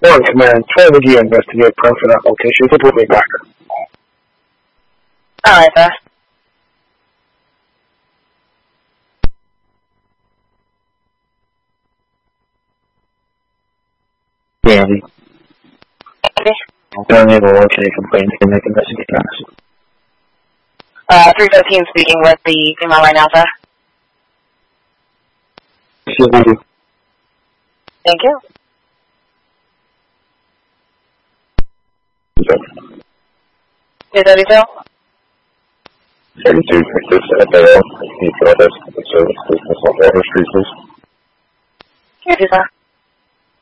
1, command 12 of you investigate prone for that location. You can put me back. Alright, sir. Danny. Okay. I'm unable to locate complaints and make investigations. 315 speaking with the female right now, sir. Thank you. Thank you. Is that detail? 32 Texas FAO. Need for others. Service business on Water Street, please. Here it is, sir.